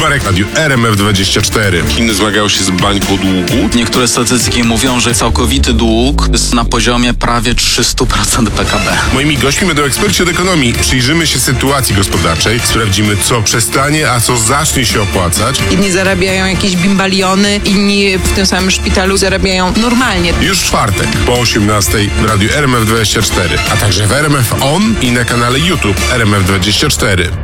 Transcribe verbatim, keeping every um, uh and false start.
Marek, Radiu R M F dwadzieścia cztery. Chiny zmagają się z bańką długu. Niektóre statystyki mówią, że całkowity dług jest na poziomie prawie trzysta procent P K B. Moimi gośćmi będą eksperci od ekonomii. Przyjrzymy się sytuacji gospodarczej, sprawdzimy, co przestanie, a co zacznie się opłacać. Inni zarabiają jakieś bimbaliony, inni w tym samym szpitalu zarabiają normalnie. Już w czwartek po osiemnastej w Radiu R M F dwadzieścia cztery, a także w R M F On i na kanale YouTube R M F dwadzieścia cztery.